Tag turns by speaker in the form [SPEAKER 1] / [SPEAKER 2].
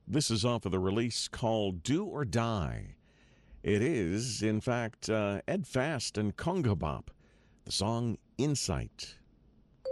[SPEAKER 1] This is off of the release called Do or Die. It is, in fact, Ed Fast and Conga Bop. The song Insight.